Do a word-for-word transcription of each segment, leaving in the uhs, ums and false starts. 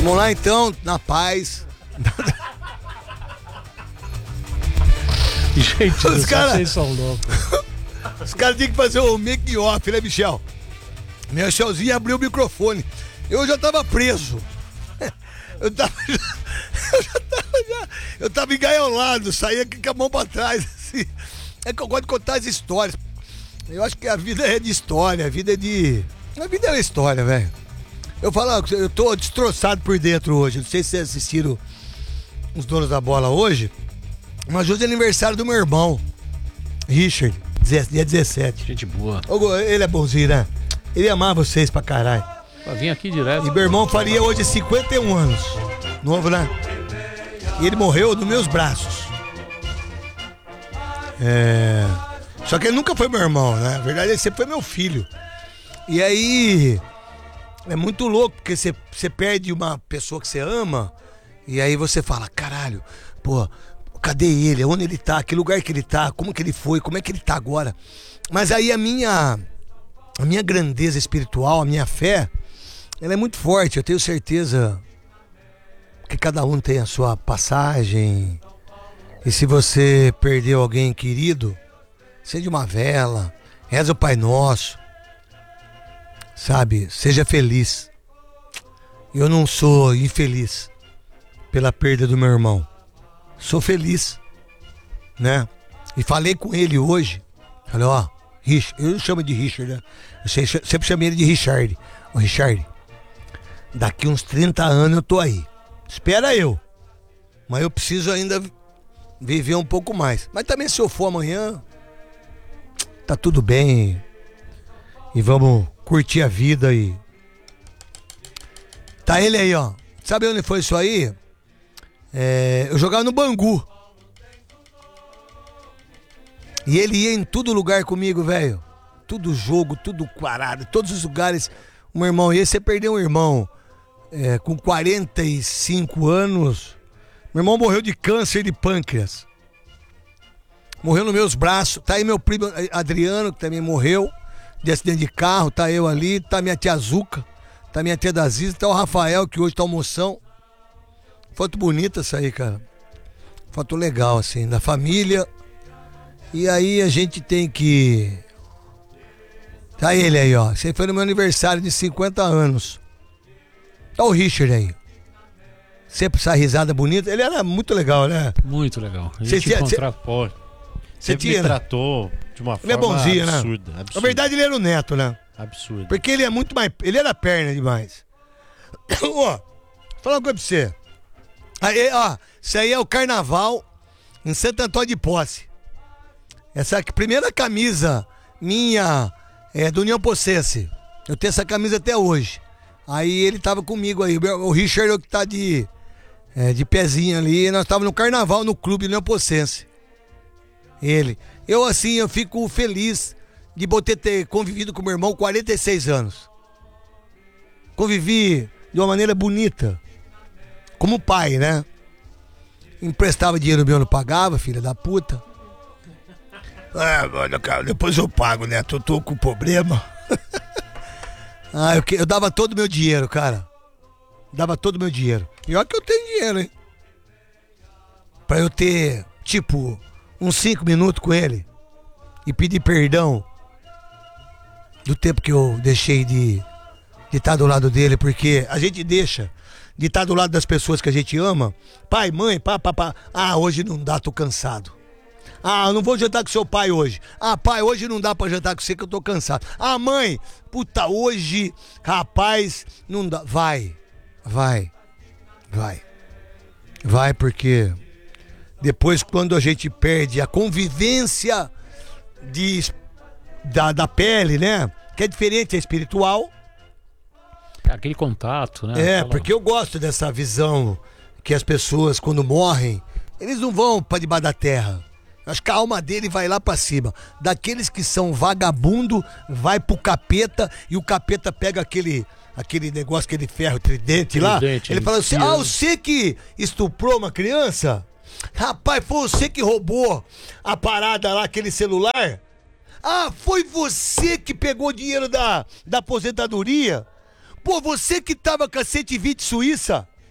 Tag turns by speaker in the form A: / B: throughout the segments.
A: Vamos lá então, na paz.
B: Gente,
A: os caras
B: vocês são loucos.
A: Os caras tinham que fazer o make off, né, Michel? Michelzinho abriu o microfone. Eu já tava preso. Eu tava já, eu já tava já, eu tava engaiolado, saía com a mão pra trás, assim. É que eu gosto de contar as histórias. Eu acho que a vida é de história, a vida é de... A vida é uma história, velho. Eu falo, eu tô destroçado por dentro hoje. Não sei se vocês assistiram os Donos da Bola hoje, mas hoje é aniversário do meu irmão, Richard, dia dezessete.
B: Gente boa.
A: Ele é bonzinho, né? Ele amava vocês pra caralho.
B: Eu vim aqui direto.
A: E meu irmão faria hoje cinquenta e um anos. Novo, né? E ele morreu nos meus braços. É... Só que ele nunca foi meu irmão, né? Na verdade, ele sempre foi meu filho. E aí... É muito louco, porque você, você perde uma pessoa que você ama. E aí você fala, caralho, pô, cadê ele? Onde ele tá? Que lugar que ele tá? Como que ele foi? Como é que ele tá agora? Mas aí a minha... A minha grandeza espiritual, a minha fé... Ela é muito forte, eu tenho certeza que cada um tem a sua passagem. E se você perdeu alguém querido, acende uma vela, reza o Pai Nosso, sabe? Seja feliz. Eu não sou infeliz pela perda do meu irmão. Sou feliz, né? E falei com ele hoje, falei, ó, Rich, eu chamo de Richard, né? Eu sempre chamei ele de Richard. Ô, Richard, daqui uns trinta anos eu tô aí. Espera eu. Mas eu preciso ainda viver um pouco mais. Mas também se eu for amanhã, tá tudo bem. E vamos curtir a vida e... Tá ele aí, ó. Sabe onde foi isso aí? É... Eu jogava no Bangu. E ele ia em todo lugar comigo, velho. Tudo jogo, tudo quarado, todos os lugares. O meu irmão, e aí você perdeu um irmão... É, com quarenta e cinco anos, meu irmão morreu de câncer de pâncreas. Morreu nos meus braços. Tá aí meu primo Adriano, que também morreu de acidente de carro. Tá eu ali, tá minha tia Zuca, tá minha tia Daziza, tá o Rafael, que hoje tá almoção. Foto bonita essa aí, cara. Foto legal, assim, da família. E aí a gente tem que... Tá ele aí, ó. Esse aí foi no meu aniversário de cinquenta anos. Tá o Richard aí. Sempre essa risada bonita. Ele era muito legal, né?
B: Muito legal. A
A: Cê
B: gente
A: tinha,
B: encontrar,
A: cê...
B: pô.
A: Você tinha,
B: me
A: né?
B: tratou de uma
A: ele
B: forma
A: é bonzinho,
B: absurda,
A: né?
B: absurda.
A: Na verdade, ele era o neto, né?
B: Absurdo.
A: Porque ele é muito mais... Ele era perna demais. Ó, falar uma coisa pra você. Aí, ó, isso aí é o carnaval em Santo Antônio de Posse. Essa aqui, primeira camisa minha é do União Possense. Eu tenho essa camisa até hoje. Aí ele tava comigo aí, o Richard que tá de, é, de pezinho ali, nós tava no carnaval no clube União Possense. Ele. Eu assim, eu fico feliz de poder ter convivido com meu irmão quarenta e seis anos. Convivi de uma maneira bonita. Como pai, né? Emprestava dinheiro meu, não pagava, filha da puta. Ah, mano, cara, depois eu pago, né? Eu tô com problema. Ah, eu, eu dava todo o meu dinheiro, cara. Dava todo o meu dinheiro. E olha que eu tenho dinheiro, hein? Pra eu ter, tipo, uns cinco minutos com ele. E pedir perdão do tempo que eu deixei de de estar do lado dele. Porque a gente deixa de estar do lado das pessoas que a gente ama. Pai, mãe, pá, pá, pá. Ah, hoje não dá, tô cansado. Ah, eu não vou jantar com seu pai hoje. Ah, pai, hoje não dá pra jantar com você que eu tô cansado. Ah, mãe, puta, hoje, rapaz, não dá. Vai, vai, vai. Vai, porque depois quando a gente perde a convivência de, da, da pele, né? Que é diferente, é espiritual.
B: Aquele contato, né?
A: É,
B: Aquela...
A: porque eu gosto dessa visão que as pessoas, quando morrem, eles não vão pra debaixo da terra. Acho que a alma dele vai lá pra cima. Daqueles que são vagabundo, vai pro capeta e o capeta pega aquele, aquele negócio, aquele ferro tridente lá. Tridente, ele fala assim, ah, você que estuprou uma criança? Rapaz, foi você que roubou a parada lá, aquele celular? Ah, foi você que pegou o dinheiro da, da aposentadoria? Pô, você que tava com a cento e vinte Suíça?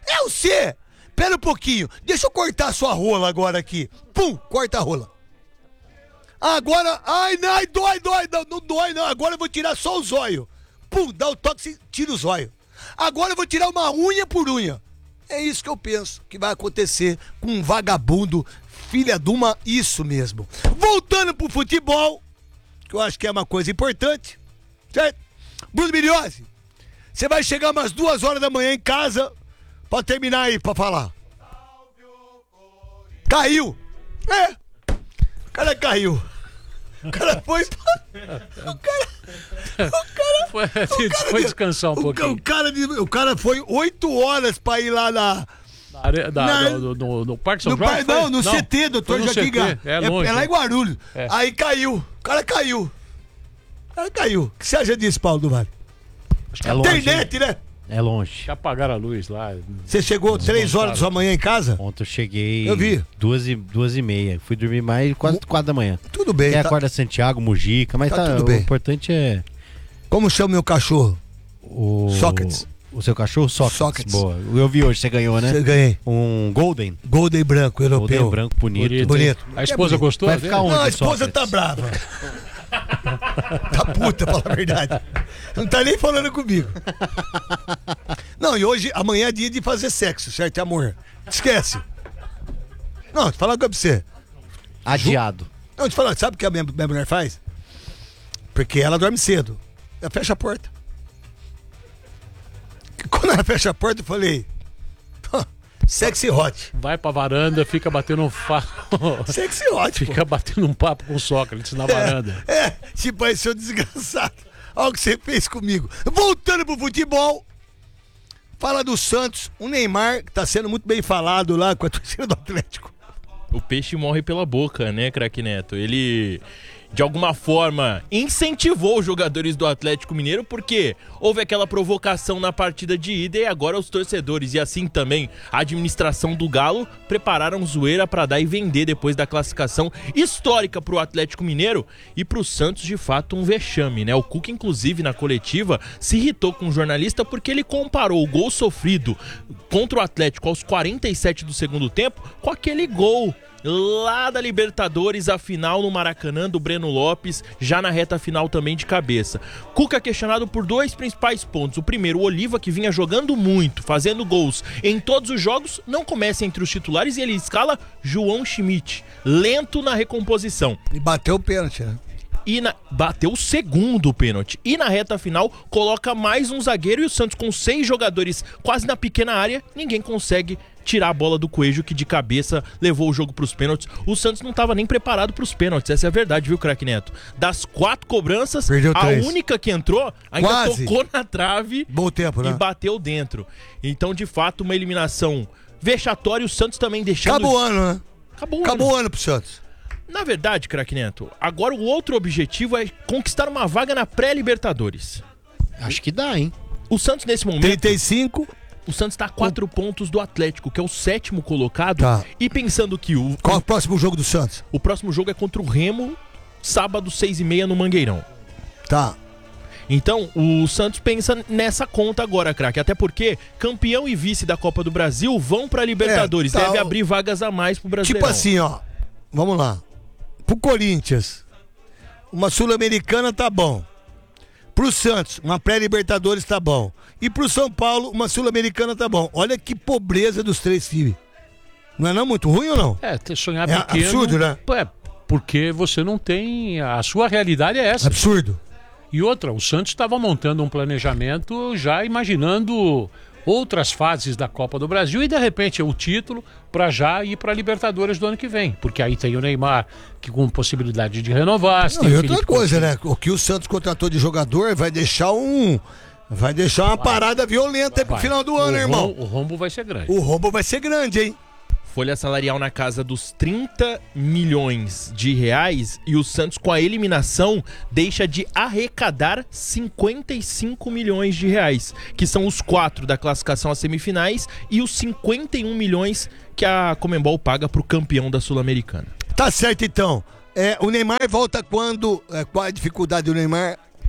A: É você! Pera um pouquinho, deixa eu cortar a sua rola agora aqui. Pum, corta a rola. Agora, ai, não, dói, dói, não, não dói não, agora eu vou tirar só o zóio. Pum, dá o toque, tira o zóio. Agora eu vou tirar uma unha por unha. É isso que eu penso que vai acontecer com um vagabundo, filha de uma, isso mesmo. Voltando pro futebol, que eu acho que é uma coisa importante, certo? Bruno Milhose, você vai chegar umas duas horas da manhã em casa. Pode terminar aí pra falar. Caiu. É. O cara caiu. O cara foi. O cara. O cara.
B: Foi,
A: o cara
B: foi descansar um
A: o,
B: pouquinho.
A: O cara, o cara foi oito horas pra ir lá na.
B: Na are- da-
A: na-
B: no, no- no Parque São
A: no
B: João?
A: par-
B: foi?
A: não, no C T, doutor
B: foi no
A: Joaquim
B: C T,
A: Gá.
B: É longe.
A: É lá em Guarulhos.
B: É.
A: Aí caiu. O cara caiu. O cara caiu. O que você acha disso, Paulo do Vale?
C: É longe.
A: Internet, né?
C: É longe.
B: Já apagaram a luz lá.
A: Você chegou três horas da sua manhã em casa?
C: Ontem eu cheguei.
A: Eu vi.
C: Duas e, duas e meia. Fui dormir mais quase quatro da manhã.
A: Tudo bem.
C: Tem
A: tá-
C: acorda Santiago, Mujica, mas
A: Tá
C: tá,
A: tudo
C: o
A: bem.
C: importante é.
A: Como chama meu cachorro?
C: O.
A: Sócrates.
C: O seu cachorro? Sócrates.
A: Sócrates.
C: Boa. Eu vi hoje, você ganhou, né?
A: Você ganhei.
C: Um Golden.
A: Golden branco, europeu.
C: Golden branco bonito.
B: Bonito.
A: Bonito.
B: A esposa
A: É bonito.
B: gostou?
C: Vai
B: dele?
C: ficar onde?
A: Não, a esposa
C: Sócrates?
A: tá brava. Tá puta, pra falar a verdade. Não tá nem falando comigo. Não, e hoje, amanhã é dia de fazer sexo, certo, amor? Esquece. Não, te falar uma coisa pra você.
C: Adiado.
A: Não, te falar, sabe o que a minha, minha mulher faz? Porque ela dorme cedo. Ela fecha a porta. Quando ela fecha a porta, eu falei... "Pô, sexy hot.
B: Vai pra varanda, fica batendo um fa...
A: Sexy hot, pô.
B: Fica batendo um papo com o Sócrates na varanda.
A: É, é, tipo aí, seu desgraçado. Olha o que você fez comigo. Voltando pro futebol. Fala do Santos, o Neymar, que tá sendo muito bem falado lá com a torcida do Atlético.
D: O peixe morre pela boca, né, craque Neto? Ele, de alguma forma, incentivou os jogadores do Atlético Mineiro porque houve aquela provocação na partida de ida e agora os torcedores e assim também a administração do Galo prepararam zoeira para dar e vender depois da classificação histórica pro Atlético Mineiro e pro Santos, de fato, um vexame, né? O Cuca, inclusive, na coletiva, se irritou com o jornalista porque ele comparou o gol sofrido contra o Atlético aos quarenta e sete do segundo tempo com aquele gol lá da Libertadores, a final no Maracanã, do Breno Lopes, já na reta final também de cabeça. Cuca questionado por dois principais pontos. O primeiro, o Oliva, que vinha jogando muito, fazendo gols em todos os jogos, não começa entre os titulares e ele escala João Schmidt, lento na recomposição.
A: E bateu o pênalti, né?
D: E na... bateu o segundo pênalti. E na reta final, coloca mais um zagueiro e o Santos com seis jogadores quase na pequena área, ninguém consegue tirar a bola do Coelho, que de cabeça levou o jogo pros pênaltis. O Santos não estava nem preparado pros pênaltis, essa é a verdade, viu, craque Neto? Das quatro cobranças,
A: Perdeu
D: a
A: três.
D: única que entrou ainda
A: Quase.
D: tocou na trave
A: Bom tempo,
D: e
A: né?
D: bateu dentro. Então, de fato, uma eliminação vexatória. O Santos também deixando...
A: Acabou o ano, né?
D: Acabou o
A: Acabou
D: ano.
A: o ano pro Santos.
D: Na verdade, craque Neto, agora o outro objetivo é conquistar uma vaga na pré-Libertadores.
C: Acho que dá, hein?
D: O Santos, nesse momento,
A: trinta e cinco.
D: o Santos está a quatro pontos do Atlético, que é o sétimo colocado.
A: Tá.
D: E pensando que o,
A: Qual é o próximo jogo do Santos?
D: o próximo jogo é contra o Remo, sábado, seis e meia, no Mangueirão.
A: Tá.
D: Então, o Santos pensa nessa conta agora, craque. Até porque campeão e vice da Copa do Brasil vão pra Libertadores.
A: É, tá,
D: Deve
A: o-
D: abrir vagas a mais pro Brasileirão.
A: Tipo assim, ó. Vamos lá. Pro Corinthians, uma Sul-Americana tá bom. Pro Santos, uma pré-Libertadores tá bom. E pro São Paulo, uma Sul-Americana tá bom. Olha que pobreza dos três times. Não é não muito ruim ou não?
B: É, ter sonhar
A: É
B: pequeno.
A: absurdo, né?
B: É, porque você não tem. A sua realidade é essa.
A: Absurdo.
B: E outra, o Santos estava montando um planejamento já imaginando outras fases da Copa do Brasil e de repente o título para já ir para a Libertadores do ano que vem, porque aí tem o Neymar que com possibilidade de renovar.
A: Não,
B: tem
A: e
B: o
A: outra
B: Felipe
A: coisa,
B: Coutinho.
A: né? O que o Santos contratou de jogador vai deixar um. Vai deixar uma parada violenta aí pro
B: Vai.
A: final do ano,
B: o
A: irmão.
B: rom- O rombo vai ser grande.
A: O roubo vai ser grande, hein?
D: Folha salarial na casa dos trinta milhões de reais e o Santos, com a eliminação, deixa de arrecadar cinquenta e cinco milhões de reais, que são os quatro da classificação às semifinais e os cinquenta e um milhões que a Conmebol paga pro campeão da Sul-Americana.
A: Tá certo, então. É, o Neymar volta quando? É, qual a dificuldade do Neymar?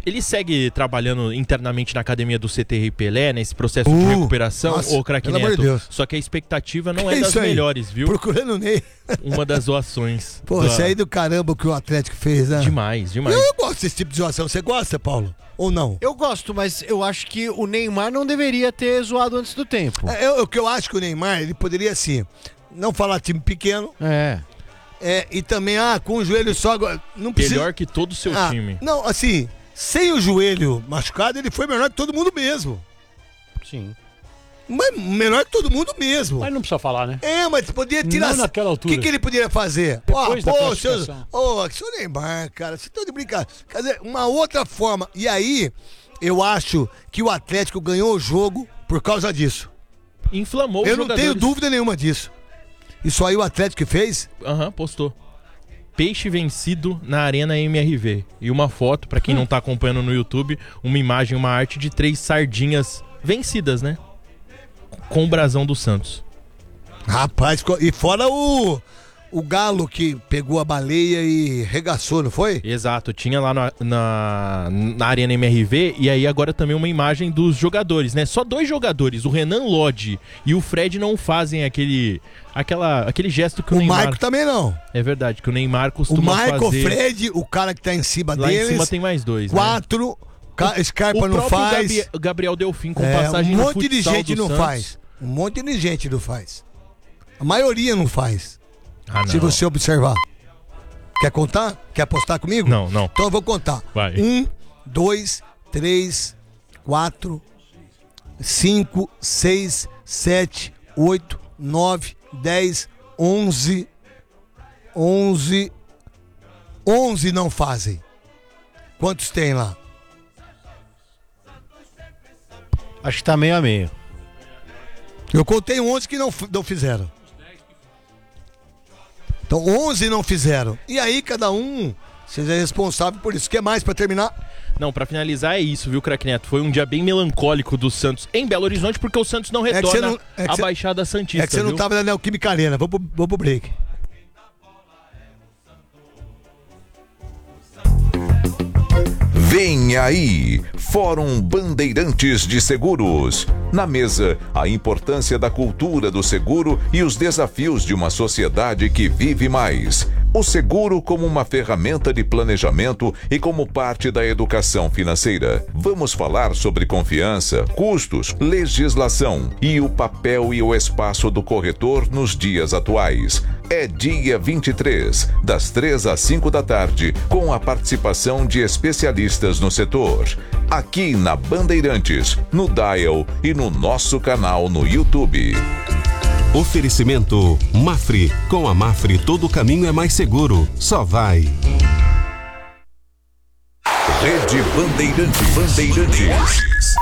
D: ele segue trabalhando internamente na academia do C T R Pelé, nesse processo de
A: Uh,
D: recuperação,
A: nossa,
D: ô craque
A: pelo amor
D: Neto.
A: de Deus.
D: Só que a expectativa não
A: Que
D: é das
A: isso aí?
D: melhores, viu?
A: Procurando o Ney.
D: Uma das zoações.
A: Pô,
D: da-
A: isso aí do caramba que o Atlético fez, né?
D: Demais, demais.
A: Eu gosto desse tipo de zoação. Você gosta, Paulo? Ou não?
C: Eu gosto, mas eu acho que o Neymar não deveria ter zoado antes do tempo.
A: É, eu- o que eu acho que o Neymar, ele poderia, assim, não falar time pequeno,
C: É.
A: é, e também, ah, com o joelho só... agora- Não precisa...
D: Melhor que todo o seu
A: Ah,
D: time.
A: Não, assim, sem o joelho machucado, ele foi melhor que todo mundo mesmo.
C: Sim.
A: Mas menor que todo mundo mesmo.
B: Mas não precisa falar, né?
A: É, mas podia tirar...
B: Não naquela
A: O
B: altura.
A: que, que ele poderia fazer?
B: Depois da
A: pô,
B: classificação.
A: seus... Ô, seu Neymar, cara, você tá de brincadeira. Quer dizer, uma outra forma. E aí, eu acho que o Atlético ganhou o jogo por causa disso.
D: Inflamou
A: eu
D: os
A: não
D: jogadores.
A: tenho dúvida nenhuma disso. Isso aí o Atlético que fez?
D: Aham, postou. Peixe vencido na Arena M R V. E uma foto, pra quem não tá acompanhando no YouTube, uma imagem, uma arte de três sardinhas vencidas, né? Com o brasão do Santos.
A: Rapaz, co- e fora o, o galo que pegou a baleia e regaçou, não foi?
D: Exato, tinha lá na, na, na Arena M R V e aí agora também uma imagem dos jogadores, né? Só dois jogadores, o Renan Lodge e o Fred não fazem aquele, aquela, aquele gesto que o,
A: O
D: Neymar...
A: Marco também não.
D: É verdade, que o Neymar
A: O
D: costuma
A: Marco, o
D: fazer.
A: Fred, o cara que tá em cima
D: Lá
A: deles.
D: em cima tem mais dois, né?
A: Quatro. Ca- Scarpa
D: O
A: não
D: próprio
A: faz.
D: Gabi- Gabriel Delfim com
A: É,
D: passagem
A: um
D: no
A: monte de
D: futsal
A: gente
D: do
A: não
D: Santos.
A: faz. Um monte de gente não faz. A maioria não faz.
D: Ah,
A: Se
D: não.
A: você observar. Quer contar? Quer apostar comigo?
D: Não, não.
A: Então eu vou contar.
D: Vai.
A: Um, dois, três, quatro, cinco, seis, sete, oito, nove, dez, onze. Onze. Onze não fazem. Quantos tem lá?
C: Acho que tá meio a meio.
A: Eu contei onze que não, f- não fizeram. Então onze não fizeram. E aí cada um seja responsável por isso. O que mais pra terminar?
D: Não, pra finalizar é isso, viu, craque Neto? Foi um dia bem melancólico do Santos em Belo Horizonte, porque o Santos não
A: que
D: retorna
A: você não- é que
D: à
A: você-
D: Baixada Santista,
A: É que você não
D: viu?
A: tava na Neoquímica Arena. Vamos pro, vamos pro break.
E: Vem aí, Fórum Bandeirantes de Seguros. Na mesa, a importância da cultura do seguro e os desafios de uma sociedade que vive mais. O seguro como uma ferramenta de planejamento e como parte da educação financeira. Vamos falar sobre confiança, custos, legislação e o papel e o espaço do corretor nos dias atuais. É dia vinte e três, das três às cinco da tarde, com a participação de especialistas no setor. Aqui na Bandeirantes, no Dial e no nosso canal no YouTube.
F: Oferecimento Mafre. Com a Mafre todo caminho é mais seguro. Só vai.
E: Rede Bandeirantes. Bandeirantes.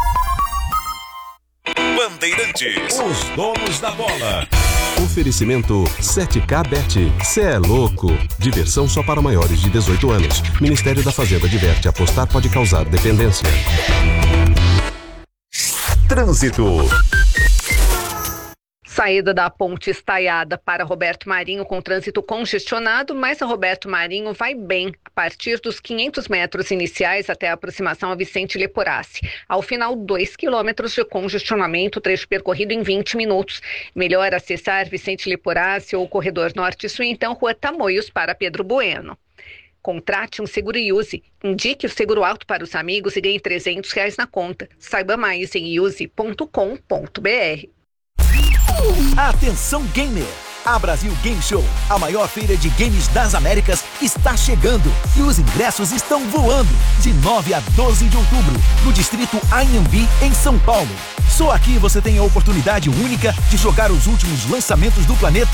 E: Bandeirantes. Os donos da bola.
F: Oferecimento sete K Bet. Cê é louco. Diversão só para maiores de dezoito anos. Ministério da Fazenda adverte: apostar pode causar dependência.
E: Trânsito.
G: Saída da Ponte Estaiada para Roberto Marinho com trânsito congestionado, mas a Roberto Marinho vai bem a partir dos quinhentos metros iniciais até a aproximação a Vicente Leporassi. Ao final, dois quilômetros de congestionamento, trecho percorrido em vinte minutos. Melhor acessar Vicente Leporassi ou o Corredor Norte-Sul, então Rua Tamoios para Pedro Bueno. Contrate um seguro e use. Indique o seguro alto para os amigos e ganhe trezentos reais na conta. Saiba mais em use ponto com ponto br.
H: Atenção gamer! A Brasil Game Show, a maior feira de games das Américas, está chegando e os ingressos estão voando. De nove a doze de outubro, no distrito Anhembi, em São Paulo. Só aqui você tem a oportunidade única de jogar os últimos lançamentos do planeta